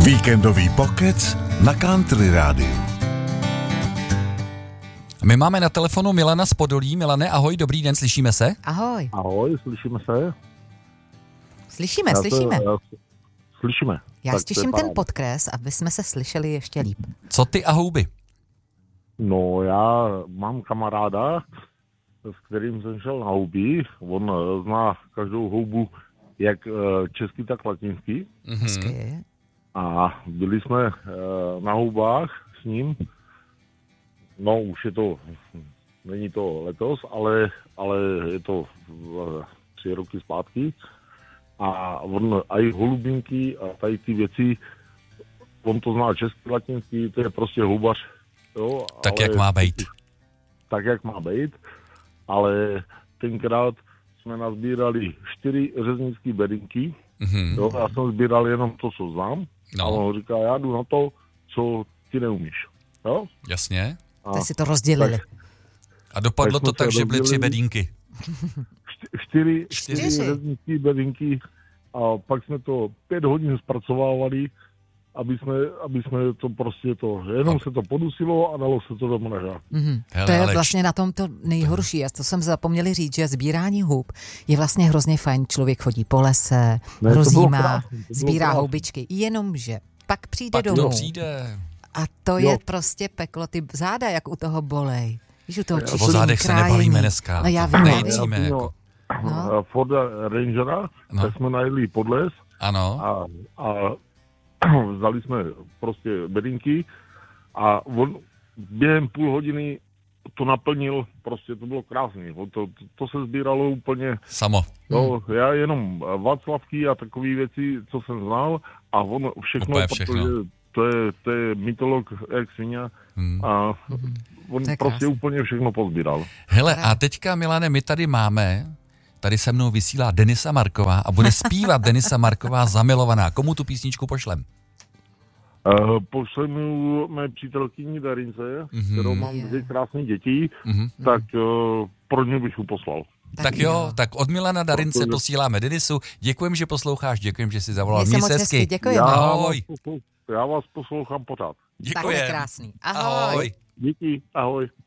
Víkendový pokec na Country Rádiu. My máme na telefonu Milana z Podolí. Milane, ahoj, dobrý den, slyšíme se? Ahoj. Ahoj, slyšíme se? Slyšíme. Slyšíme. Já stěším ten podkres, aby jsme se slyšeli ještě líp. Co ty a houby? No, já mám kamaráda, s kterým jsem šel na houby. On zná každou houbu, jak česky, tak latinsky. Hezky. A byli jsme na houbách s ním. No, už je to, není to letos, ale je to 3 roky zpátky. A on aj holubinky a tady ty věci, on to zná česky, latinsky, to je prostě houbař. Jo, tak jak má být. Tak jak má být, ale tenkrát jsme nazbírali 4 řeznické bedinky. Jo, já jsem sbíral jenom to, co znám. No. A on říká, já jdu na to, co ty neumíš. Jo? Jasně. Ty si to rozdělili. A dopadlo to tak, že byly 3 bedínky. 4 řeznické bedinky a pak jsme to 5 hodin zpracovávali, aby jsme to prostě jenom se to podusilo a dalo se to do mraža. To je vlastně na tom to nejhorší. A to jsem zapomněli říct, že sbírání hub je vlastně hrozně fajn. Člověk chodí po lese, rozjímá, sbírá houbičky. Jenomže pak přijde domů. A to je prostě peklo. Ty záda, jak u toho bolej. Víš, u toho čištění, o zádech se nebavíme dneska. No já vím, Nejdříve jako. Forda Rangera, tak jsme najeli pod les. Ano. A vzali jsme prostě bedinky a on během půl hodiny to naplnil, prostě to bylo krásné. To se sbíralo úplně samo. No, já jenom Václavky a takové věci, co jsem znal a on všechno. Protože to je mytolog jak svině a on prostě úplně všechno pozbíral. Hele, a teďka, Milane, my tady se mnou vysílá Denisa Marková a bude zpívat Denisa Marková Zamilovaná. Komu tu písničku pošlem? Pošlem mé přítelkyni Darince, kterou mám 2 krásné děti, tak pro ně bych ji poslal. Tak jo, tak od Milana Darince posíláme Denisu. Děkujem, že posloucháš, děkujem, že jsi zavolal. Měj se hezky. Ahoj. Já vás poslouchám pořád. Děkuji. Tak je krásný. Ahoj. Díky, ahoj.